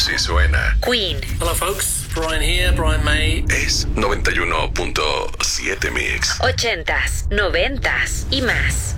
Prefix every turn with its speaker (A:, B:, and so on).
A: Así suena.
B: Queen.
C: Hello, folks. Brian here, Brian May.
A: Es 91.7 Mix.
B: 80s, 90s y más.